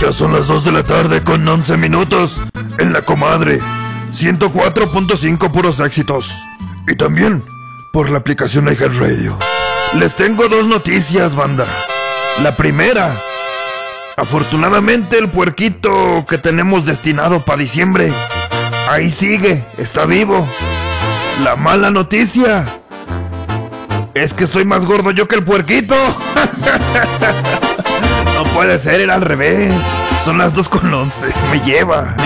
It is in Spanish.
Ya son las 2 de la tarde con 11 minutos. En La Comadre 104.5 puros éxitos. Y también por la aplicación iHeartRadio. Les tengo dos noticias, banda. La primera: afortunadamente el puerquito que tenemos destinado para diciembre ahí sigue, está vivo. La mala noticia es que estoy más gordo yo que el puerquito. No puede ser, era al revés. Son las 2:11, me lleva.